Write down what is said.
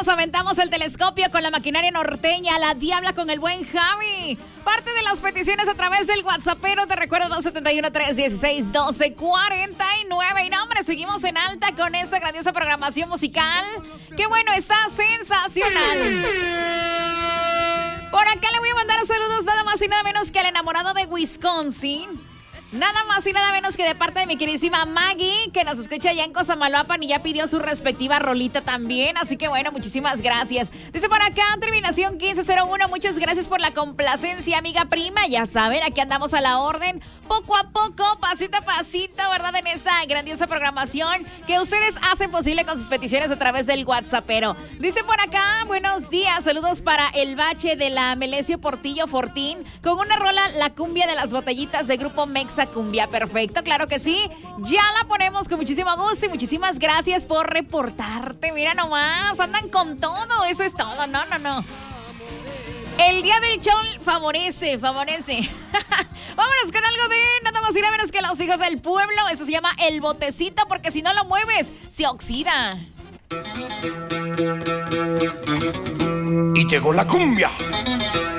nos aventamos el telescopio con la maquinaria norteña, la diabla con el buen Javi. Parte de las peticiones a través del WhatsAppero, te recuerdo 271-316-1249. Y no, hombre, seguimos en alta con esta grandiosa programación musical. ¡Qué bueno! Está sensacional. Por acá le voy a mandar saludos nada más y nada menos que al enamorado de Wisconsin. Nada más y nada menos que de parte de mi queridísima Maggie, que nos escucha allá en Cosamaloapan y ya pidió su respectiva rolita también. Así que bueno, muchísimas gracias. Dice por acá, terminación 1501, muchas gracias por la complacencia, amiga prima. Ya saben, aquí andamos a la orden, poco a poco, pasito a pasito, ¿verdad? En esta grandiosa programación que ustedes hacen posible con sus peticiones a través del WhatsAppero. Dice por acá, buenos días, saludos para el bache de la Melesio Portillo Fortín, con una rola, la cumbia de las botellitas de Grupo Mexa Cumbia. Perfecto, claro que sí. Ya la ponemos con muchísimo gusto y muchísimas gracias por reportarte. Mira nomás, andan con todo, eso es todo. No. El día del chol favorece. Vámonos con algo de nada más y nada menos que los hijos del pueblo. Eso se llama el botecito, porque si no lo mueves, se oxida. Y llegó la cumbia.